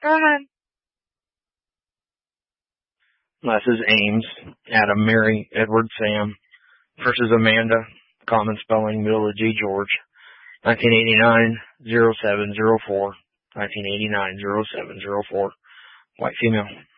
Go ahead. This is Ames, Adam, Mary, Edward, Sam versus Amanda, common spelling, middle of G. George, 1989-0704, 1989-0704, white female.